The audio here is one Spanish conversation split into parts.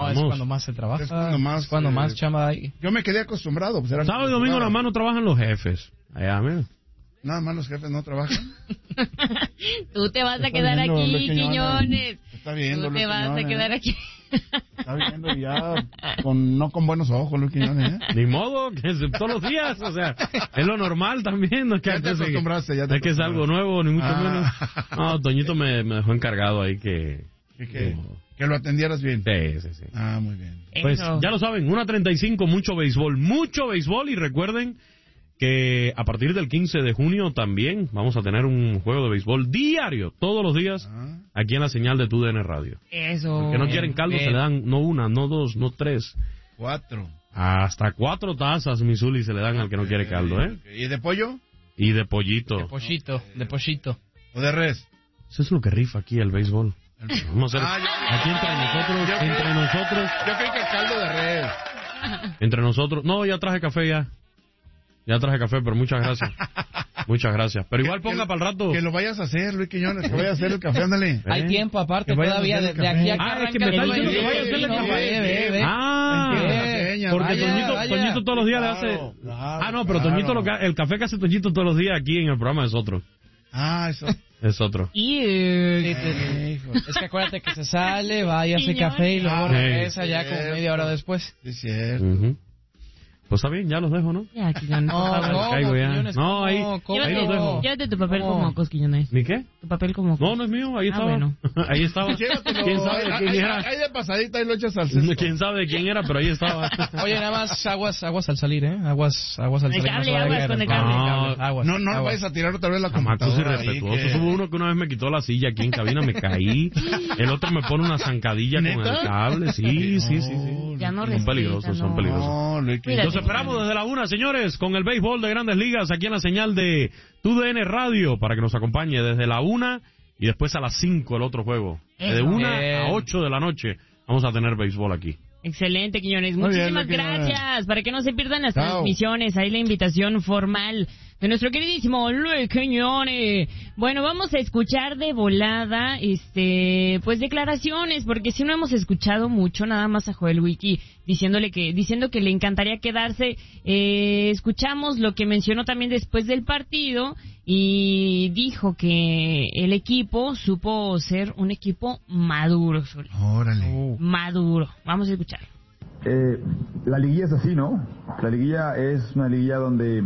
No, es cuando más se trabaja. Es cuando más chamba hay. Yo me quedé acostumbrado. Pues sábado y domingo nada más no trabajan los jefes. Allá, mira. Nada más los jefes no trabajan. Tú te vas a quedar aquí, Quiñones. Está viendo, Tú te vas a quedar aquí. Está viendo ya no con buenos ojos, Luis Quiñones, ¿eh? Ni modo, que todos los días, o sea, es lo normal también. No es que ya te acostumbraste, ya te es que es algo nuevo, ni mucho menos. No, Toñito me dejó encargado ahí que lo atendieras bien. Sí. Ah, muy bien. Pues ya lo saben, 1:35, mucho béisbol y recuerden que a partir del 15 de junio también vamos a tener un juego de béisbol diario, todos los días, aquí en la señal de TUDN Radio. Eso. Porque no quieren caldo, se le dan no una, no dos, no tres. 4. Hasta 4 tazas, Misuli, se le dan al que no quiere caldo, ¿eh? ¿Y de pollo? Y de pollito. De pollito. ¿O de res? Eso es lo que rifa aquí el béisbol. Vamos a hacer aquí entre nosotros. Yo creí que el caldo de res. Entre nosotros. No, ya traje café ya. Ya traje café, pero muchas gracias. Muchas gracias. Pero igual ponga para el rato. Que lo vayas a hacer, Luis Quiñones, que vayas a hacer el café, ándale. Hay tiempo aparte todavía, de aquí a acá. Es que me está diciendo que vaya a hacer el café. Porque Toñito todos los días le hace... no, pero Toñito, el café que hace Toñito todos los días aquí en el programa es otro. Eso. Es otro. Es que acuérdate que se sale, va y hace café y luego regresa ya como media hora después. Es cierto. Pues está bien, ya los dejo, ¿no? Ya, Quiñones. No, ahí los dejo. Llévate tu papel como mocos, Quiñones. ¿Mi qué? Tu papel como mocos. No es mío, ahí estaba. Bueno. Ahí estaba. ¿Quién sabe de quién era? Ahí de pasadita y lo echas al cesto. ¿Quién sabe de quién era? Pero ahí estaba. Oye, nada más aguas al salir, ¿eh? Aguas al salir. Aguas con el cable. No lo vayas a tirar otra vez la computadora. Tú irrespetuoso. Hubo uno que una vez me quitó la silla aquí en cabina, me caí. El otro me pone una zancadilla con el cable. Sí. Ya no son peligrosos. Los esperamos desde la 1, señores, con el béisbol de Grandes Ligas aquí en la señal de TUDN Radio para que nos acompañe desde la 1 y después a las 5 el otro juego. De 1 a 8 de la noche vamos a tener béisbol aquí. Excelente, Quiñones. Muchísimas gracias. Para que no se pierdan las transmisiones, ahí la invitación formal de nuestro queridísimo Luis Quiñones. Bueno, vamos a escuchar de volada, pues declaraciones, porque si no hemos escuchado mucho, nada más a Joel Wiki diciendo que le encantaría quedarse. Escuchamos lo que mencionó también después del partido y dijo que el equipo supo ser un equipo maduro. Órale. Maduro. Vamos a escuchar. La liguilla es así, ¿no? La liguilla es una liguilla donde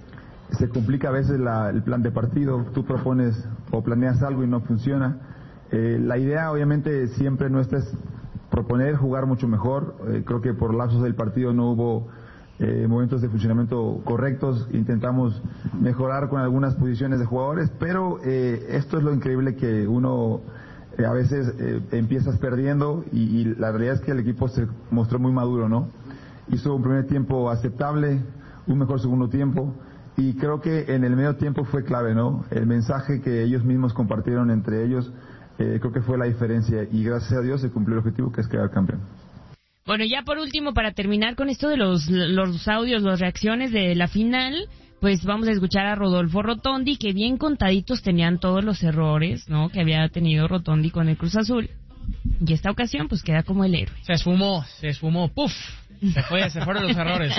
se complica a veces el plan de partido. Tú propones o planeas algo y no funciona. La idea obviamente siempre nuestra es proponer, jugar mucho mejor. Creo que por lapsos del partido no hubo momentos de funcionamiento correctos. Intentamos mejorar con algunas posiciones de jugadores, pero esto es lo increíble, que uno a veces empiezas perdiendo y la realidad es que el equipo se mostró muy maduro, ¿no? Hizo un primer tiempo aceptable, un mejor segundo tiempo, y creo que en el medio tiempo fue clave, ¿no? El mensaje que ellos mismos compartieron entre ellos, creo que fue la diferencia, y gracias a Dios se cumplió el objetivo, que es quedar campeón. Bueno, ya por último, para terminar con esto de los audios, las reacciones de la final, pues vamos a escuchar a Rodolfo Rotondi, que bien contaditos tenían todos los errores, ¿no?, que había tenido Rotondi con el Cruz Azul. Y esta ocasión, pues queda como el héroe. Se esfumó, ¡puf! Se fueron los errores.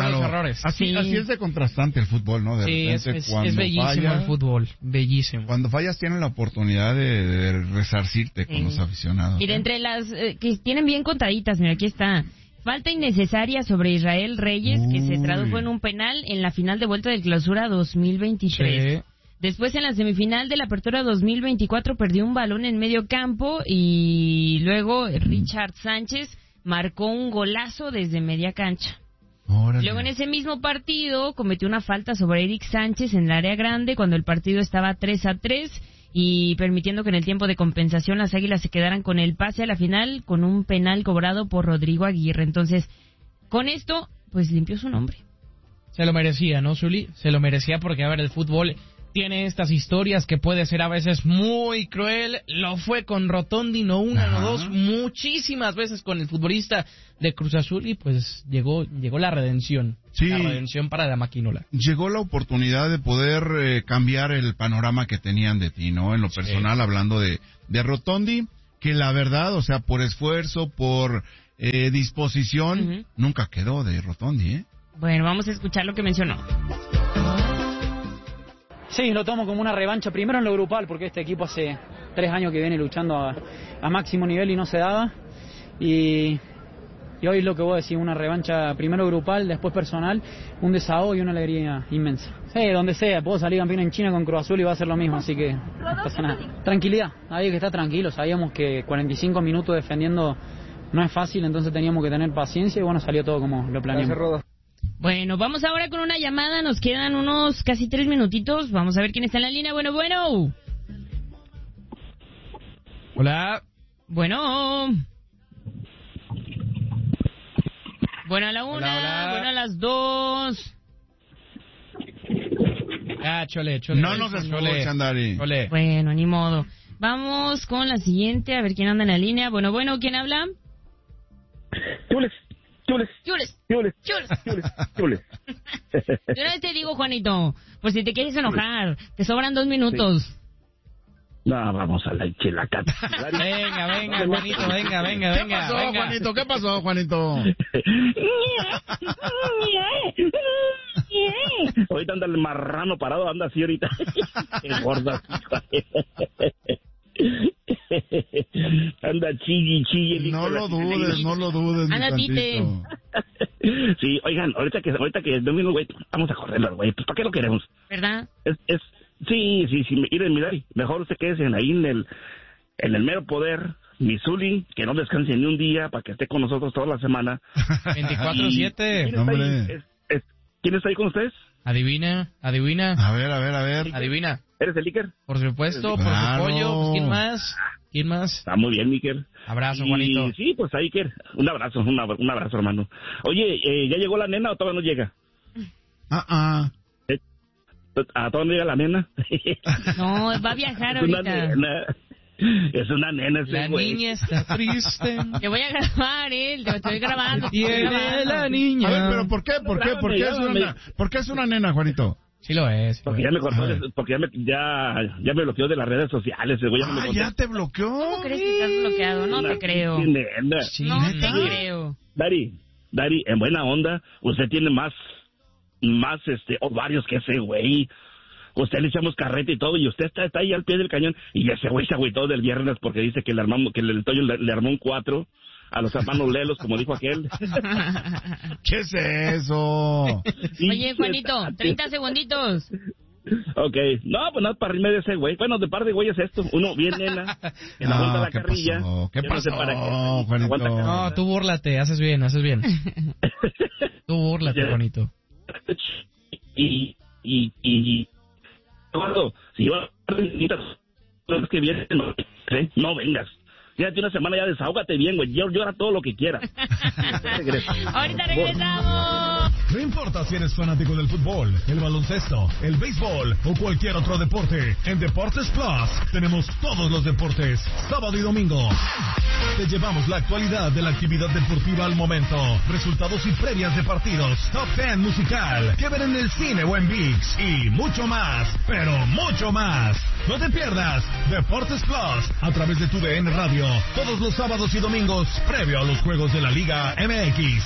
Así es de contrastante el fútbol, ¿no? Es bellísimo el fútbol, bellísimo. Cuando fallas tienen la oportunidad de resarcirte con los aficionados. Mira, entre las que tienen bien contaditas, mira, aquí está. Falta innecesaria sobre Israel Reyes, que se tradujo en un penal en la final de vuelta del Clausura 2023. Sí. Después, en la semifinal de la Apertura 2024, perdió un balón en medio campo y luego Richard Sánchez marcó un golazo desde media cancha. Órale. Luego, en ese mismo partido, cometió una falta sobre Eric Sánchez en el área grande cuando el partido estaba 3-3 y permitiendo que en el tiempo de compensación las Águilas se quedaran con el pase a la final con un penal cobrado por Rodrigo Aguirre. Entonces, con esto, pues limpió su nombre. Se lo merecía, ¿no, Zuli? Se lo merecía porque, a ver, el fútbol tiene estas historias que puede ser a veces muy cruel. Lo fue con Rotondi, no una, no dos, muchísimas veces con el futbolista de Cruz Azul, y pues llegó la redención. Sí, la redención para la maquinola. Llegó la oportunidad de poder cambiar el panorama que tenían de ti, ¿no? En lo personal, hablando de Rotondi, que la verdad, o sea, por esfuerzo, por disposición, nunca quedó de Rotondi, ¿eh? Bueno, vamos a escuchar lo que mencionó. Sí, lo tomo como una revancha, primero en lo grupal, porque este equipo hace 3 años que viene luchando a máximo nivel y no se daba. Y hoy lo que vos decís, una revancha primero grupal, después personal, un desahogo y una alegría inmensa. Sí, donde sea, puedo salir campeón en China con Cruz Azul y va a ser lo mismo, así que no pasa nada. Tranquilidad, hay que estar tranquilo, sabíamos que 45 minutos defendiendo no es fácil, entonces teníamos que tener paciencia y bueno, salió todo como lo planeamos. Bueno, vamos ahora con una llamada, nos quedan unos casi 3 minutitos, vamos a ver quién está en la línea. Bueno. Hola. Bueno, a la 1, hola. Bueno, a las 2. Chole. No nos escuchan, Dari. Chole. Bueno, ni modo. Vamos con la siguiente, a ver quién anda en la línea. Bueno, ¿quién habla? Yules. Yo te digo, Juanito, pues si te quieres enojar, te sobran 2 minutos. Sí. No, vamos a la chilacata. Venga, Juanito, venga. ¿Qué pasó, Juanito? Ahorita anda el marrano parado, anda así ahorita. Qué gorda. Anda chille. No lo dudes. Anda, tite. Sí, oigan, ahorita que el domingo, güey, vamos a correrlo, güey. Pues, ¿para qué lo queremos? ¿Verdad? Sí, miren, mejor usted quédese ahí en el mero poder, Missouri, que no descanse ni un día para que esté con nosotros toda la semana. 24/7. Hombre. ¿Quién está ahí con ustedes? Adivina. A ver. Adivina. ¿Eres el Iker? Por supuesto, por su pollo. Pues, ¿quién más? Está muy bien, Iker. Abrazo, Juanito. Sí, pues ahí, Iker. Un abrazo, hermano. Oye, ¿ya llegó la nena o todavía no llega? ¿A dónde llega la nena? No, va a viajar ahorita. Es una nena ese La güey. niña está triste. Te voy a grabar, te estoy grabando. Tiene la niña. A ver, pero ¿por qué? ¿Por qué es una nena, Juanito? Sí lo es. Porque ya me cortó, porque ya me bloqueó de las redes sociales. Güey, ¿Ya te bloqueó? ¿Cómo crees que estás bloqueado? No te creo. Sí, no te creo. Dari, en buena onda, usted tiene más ovarios que ese güey. Usted le echamos carreta y todo, y usted está ahí al pie del cañón, y ese güey se agüitó del viernes porque dice que el Toyo le armó un 4 a los hermanos Lelos, como dijo aquel. ¿Qué es eso? Oye, Juanito, 30 segunditos. Ok, no, pues nada, para rirme de ese güey. Bueno, de par de güeyes esto. Uno bien nena, que no aguanta la carrilla. ¿Qué pasó, Juanito? No, tú búrlate, haces bien. Tú búrlate, Juanito. Y Eduardo, si va a que viene, no vengas. Quédate una semana, ya desahógate bien, güey. Llora todo lo que quieras. Ahorita regresamos. No importa si eres fanático del fútbol, el baloncesto, el béisbol o cualquier otro deporte, en Deportes Plus tenemos todos los deportes, sábado y domingo. Te llevamos la actualidad de la actividad deportiva al momento, resultados y previas de partidos, top 10 musical, que ver en el cine o en ViX y mucho más, pero mucho más. No te pierdas Deportes Plus a través de tu DN Radio, todos los sábados y domingos, previo a los juegos de la Liga MX.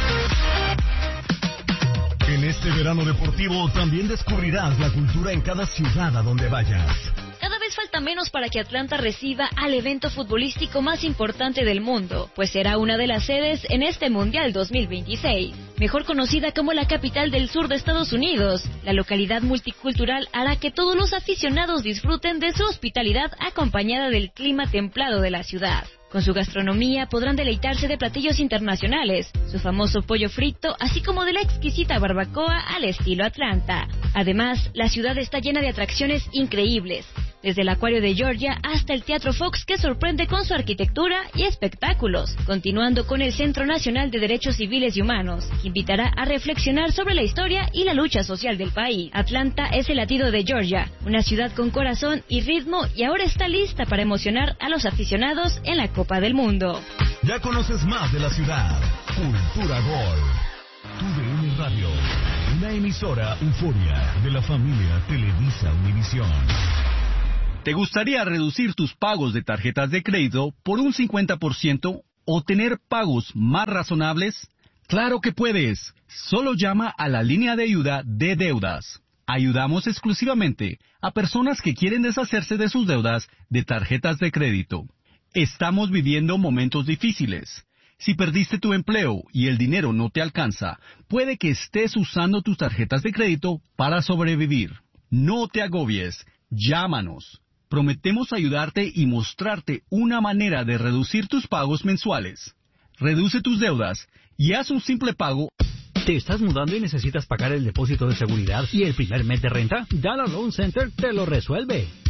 En este verano deportivo también descubrirás la cultura en cada ciudad a donde vayas. Cada vez falta menos para que Atlanta reciba al evento futbolístico más importante del mundo, pues será una de las sedes en este Mundial 2026. Mejor conocida como la capital del sur de Estados Unidos, la localidad multicultural hará que todos los aficionados disfruten de su hospitalidad acompañada del clima templado de la ciudad. Con su gastronomía podrán deleitarse de platillos internacionales, su famoso pollo frito, así como de la exquisita barbacoa al estilo Atlanta. Además, la ciudad está llena de atracciones increíbles, desde el Acuario de Georgia hasta el Teatro Fox, que sorprende con su arquitectura y espectáculos, continuando con el Centro Nacional de Derechos Civiles y Humanos, que invitará a reflexionar sobre la historia y la lucha social del país. Atlanta es el latido de Georgia, una ciudad con corazón y ritmo, y ahora está lista para emocionar a los aficionados en la Copa del Mundo. Ya conoces más de la ciudad. Cultura Gol. Tu DN Radio, una emisora Euforia de la familia Televisa Univisión. ¿Te gustaría reducir tus pagos de tarjetas de crédito por un 50% o tener pagos más razonables? ¡Claro que puedes! Solo llama a la línea de ayuda de deudas. Ayudamos exclusivamente a personas que quieren deshacerse de sus deudas de tarjetas de crédito. Estamos viviendo momentos difíciles. Si perdiste tu empleo y el dinero no te alcanza, puede que estés usando tus tarjetas de crédito para sobrevivir. No te agobies. Llámanos. Prometemos ayudarte y mostrarte una manera de reducir tus pagos mensuales. Reduce tus deudas y haz un simple pago. ¿Te estás mudando y necesitas pagar el depósito de seguridad y el primer mes de renta? Dallas Loan Center te lo resuelve.